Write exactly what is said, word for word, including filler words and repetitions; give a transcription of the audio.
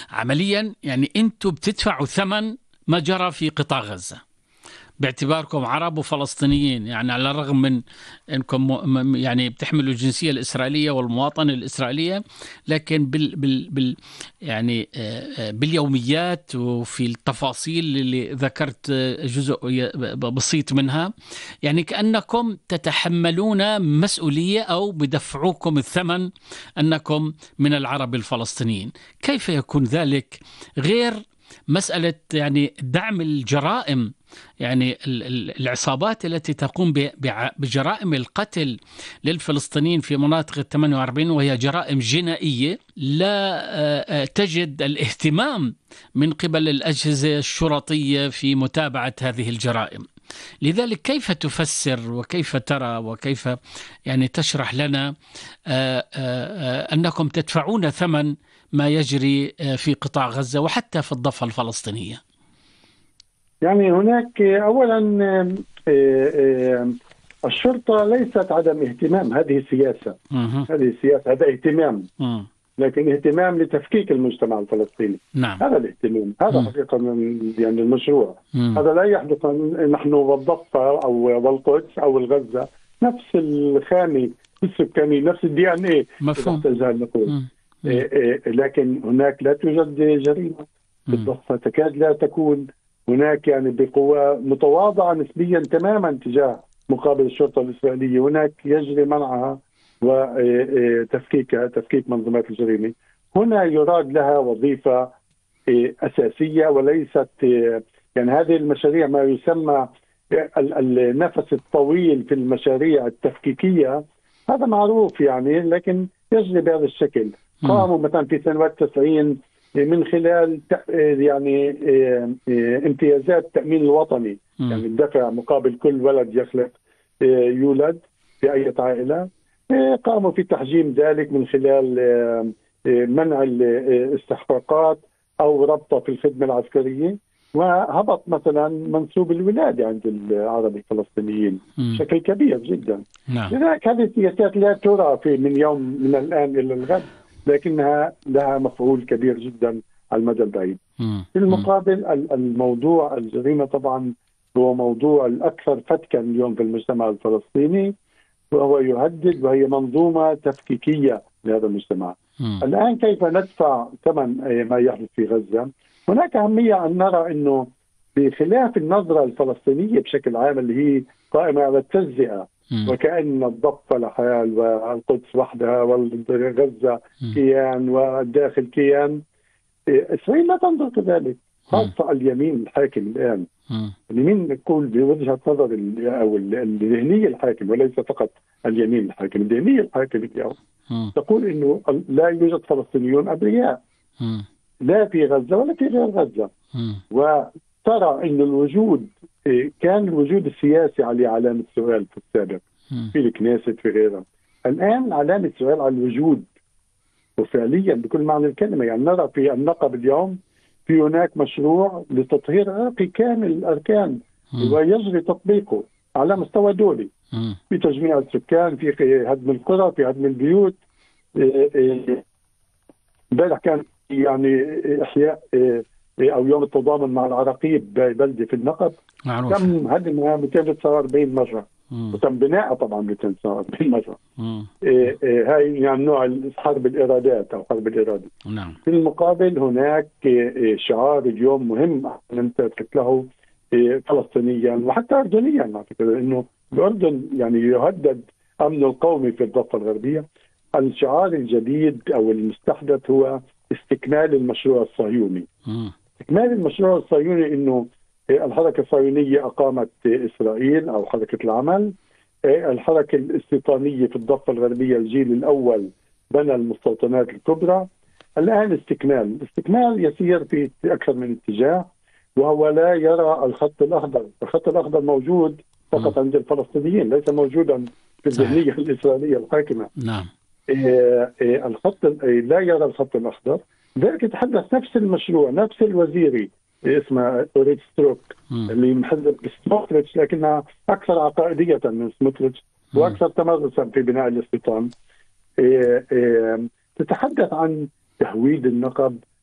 عمليا يعني أنتم بتدفعوا ثمن ما جرى في قطاع غزة باعتباركم عرب وفلسطينيين، يعني على الرغم من أنكم يعني بتحملوا الجنسية الإسرائيلية والمواطنة الإسرائيلية، لكن بال بال بال يعني باليوميات وفي التفاصيل اللي ذكرت جزء بسيط منها، يعني كأنكم تتحملون مسؤولية أو بدفعوكم الثمن أنكم من العرب الفلسطينيين. كيف يكون ذلك غير مسألة يعني دعم الجرائم، يعني العصابات التي تقوم بجرائم القتل للفلسطينيين في مناطق الثمانية وأربعين، وهي جرائم جنائية لا تجد الاهتمام من قبل الأجهزة الشرطية في متابعة هذه الجرائم. لذلك كيف تفسر وكيف ترى وكيف يعني تشرح لنا أنكم تدفعون ثمن ما يجري في قطاع غزة وحتى في الضفة الفلسطينية؟ يعني هناك أولا الشرطة ليست عدم اهتمام، هذه سياسة، هذه سياسة، هذا اهتمام، لكن اهتمام لتفكيك المجتمع الفلسطيني. نعم. هذا الاهتمام، هذا حقيقة يعني المشروع. مم. هذا لا يحدث نحن والضفة أو والقدس أو الغزة نفس الخامة السكاني، نفس الدي ان ايه. مفهوم. إيه إيه لكن هناك لا توجد جريمة في الضفة، تكاد لا تكون. هناك يعني بقوة متواضعة نسبيا تماما تجاه مقابل الشرطة الإسرائيلية، هناك يجري منعها وتفكيكها، تفكيك منظومات الجريمة. هنا يراد لها وظيفة أساسية وليست يعني هذه المشاريع ما يسمى النفس الطويل في المشاريع التفكيكية، هذا معروف يعني، لكن يجري بهذا الشكل. قاموا مثلا في سنة تسعين من خلال يعني امتيازات التأمين الوطني، يعني الدفع مقابل كل ولد يخلق يولد في أي عائلة. قاموا في تحجيم ذلك من خلال منع الاستحقاقات أو ربطه في الخدمة العسكرية، وهبط مثلا منسوب الولادة عند العرب الفلسطينيين بشكل كبير جدا. نعم. لذلك هذه السياسات لا ترى في من يوم من الآن إلى الغد، لكنها لها مفعول كبير جدا على المدى البعيد. في المقابل الموضوع الجريمة طبعا هو موضوع الأكثر فتكا اليوم في المجتمع الفلسطيني، وهو يهدد، وهي منظومة تفكيكية لهذا المجتمع. م. الآن كيف ندفع ثمن ما يحدث في غزة؟ هناك أهمية أن نرى أنه بخلاف النظرة الفلسطينية بشكل عام اللي هي قائمة على التجزئة، م. وكأن الضفة لحال والقدس وحدها وغزة كيان والداخل كيان، إسرائيل لا تنظر كذلك، خاصة اليمين الحاكم الآن. م. اليمين يقول بوجهة نظر أو الذهنية الحاكم، وليس فقط اليمين الحاكم، الذهنية الحاكم اليوم تقول إنه لا يوجد فلسطينيون أبرياء لا في غزة ولا في غير غزة. م. وترى إن الوجود كان الوجود السياسي عليه علامة سؤال في السابق، م. في الكنيست في غيرها، الآن علامة سؤال على الوجود، وفعليا بكل معنى الكلمة. يعني نرى في النقب اليوم في هناك مشروع لتطهير عراقي كامل الأركان، م. ويجري تطبيقه على مستوى دولي، م. في تجميع السكان، في هدم القرى، في هدم البيوت. امبارح كان يعني إحياء أو يوم التضامن مع العراقيب ببلدة في النقب، معروف. تم هدمها مئتين وتسعة وأربعين مرة، مم. وتم بناءها طبعا مئتين وتسعة وأربعين مرة. إيه إيه هاي يعني نوع حرب الإرادات أو حرب الإرادة. نعم. في المقابل هناك إيه شعار اليوم مهم أن تترك له إيه فلسطينيا وحتى أردنيا، على فكرة إنه الأردن يعني يهدد أمنه القومي في الضفة الغربية. الشعار الجديد أو المستحدث هو استكمال المشروع الصهيوني. م. استكمال المشروع الصهيوني إنه الحركة الصهيونية أقامت إسرائيل أو حركة العمل، الحركة الاستيطانية في الضفة الغربية الجيل الأول بنى المستوطنات الكبرى. الآن استكمال استكمال يسير في أكثر من اتجاه، وهو لا يرى الخط الأخضر. الخط الأخضر موجود فقط م. عند الفلسطينيين، ليس موجودا في الذهنية الإسرائيلية الحاكمة. نعم. إيه إيه الخط لا يرى الخط الأخضر، ذلك يتحدث نفس المشروع، نفس الوزيري إيه اسمه أوريت ستروك، م. اللي محذب سموتريتش لكنها أكثر عقائدية من سموتريتش وأكثر تمرسا في بناء الاستيطان. إيه إيه تتحدث عن تهويد النقب